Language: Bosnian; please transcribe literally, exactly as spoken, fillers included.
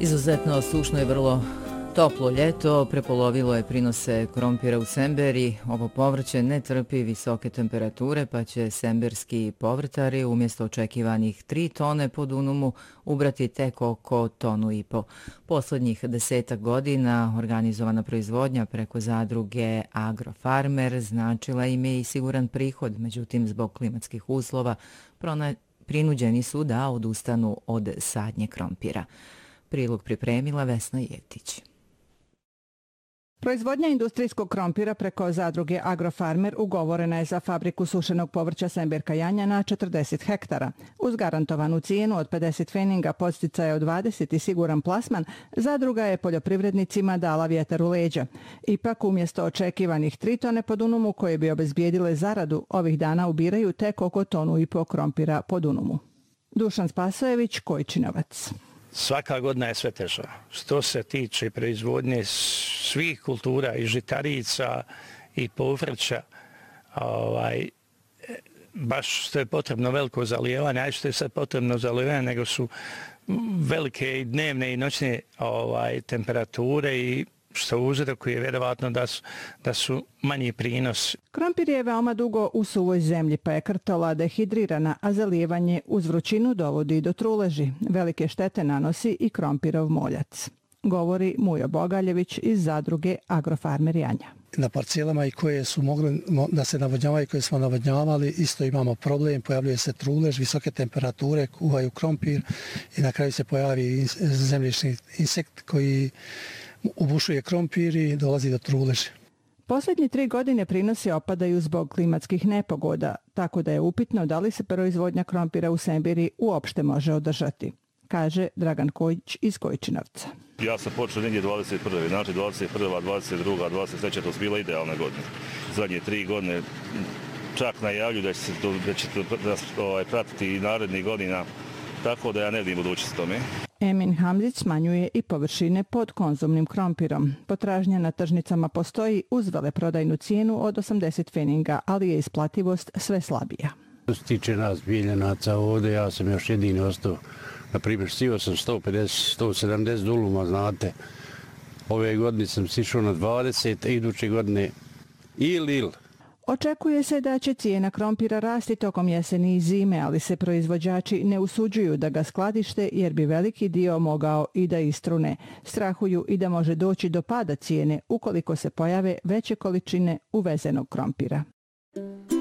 Izuzetno sušno i vrlo toplo ljeto prepolovilo je prinose krompira u Semberi. Ovo povrće ne trpi visoke temperature, pa će semberski povrtari umjesto očekivanih tri tone po dunumu ubrati tek oko tonu i po. Posljednjih desetak godina organizovana proizvodnja preko zadruge Agrofarmer značila im je i siguran prihod, međutim zbog klimatskih uslova prona- prinuđeni su da odustanu od sadnje krompira. Prilog pripremila Vesna Jevtić. Proizvodnja industrijskog krompira preko zadruge Agrofarmer ugovorena je za fabriku sušenog povrća Semberka Janja na četrdeset hektara. Uz garantovanu cijenu od pedeset pfeninga, podsticaja od dvadeset i siguran plasman, zadruga je poljoprivrednicima dala vjetar u leđa. Ipak, umjesto očekivanih tri tone po dunumu koje bi obezbijedile zaradu, ovih dana ubiraju tek oko tonu i po krompira po dunumu. Dušan Spasojević, Kojčinovac. Svaka godina je sve teža. Što se tiče proizvodnje svih kultura i žitarica i povrća, ovaj, baš što je potrebno veliko zalijevanje, a što je sad potrebno zalijevanje, nego su velike i dnevne i noćne ovaj, temperature i što uzrokuje vjerovatno da su, da su manji prinos. Krompir je veoma dugo u suvoj zemlji, pa je krtola dehidrirana, a zalijevanje uz vrućinu dovodi do truleži. Velike štete nanosi i krompirov moljac, govori Mujo Bogaljević iz zadruge Agrofarmer Janja. Na parcelama i koje su mogli da se navodnjavaju, koje smo navodnjavali, isto imamo problem, pojavljuje se trulež, visoke temperature, kuhaju krompir i na kraju se pojavi zemljišni insekt koji ubušuje krompir i dolazi do truleži. Posljednje tri godine prinosi opadaju zbog klimatskih nepogoda, tako da je upitno da li se proizvodnja krompira u Semberi uopšte može održati, kaže Dragan Kojić iz Kojčinovca. Ja sam počeo negdje dvadeset prve. Znači dvadeset prva, dvadeset druga, dvadeset treća to su bila idealna godina. Zadnje tri godine čak najavlju da će se to, da će to da, ovaj, pratiti i narednih godina, tako da ja ne vidim budućnost tome. Emin Hamzić smanjuje i površine pod konzumnim krompirom. Potražnja na tržnicama postoji uz veleprodajnu cijenu od osamdeset pfeninga, ali je isplativost sve slabija. Što se tiče nas biljanaca ovdje, ja sam još jedini ostao. Na primjer, sio sam sto pedeset do sto sedamdeset duluma, znate. Ove godine sam sišao na dvadeset, a iduće godine il il. Očekuje se da će cijena krompira rasti tokom jeseni i zime, ali se proizvođači ne usuđuju da ga skladište jer bi veliki dio mogao i da istrune. Strahuju i da može doći do pada cijene ukoliko se pojave veće količine uvezenog krompira.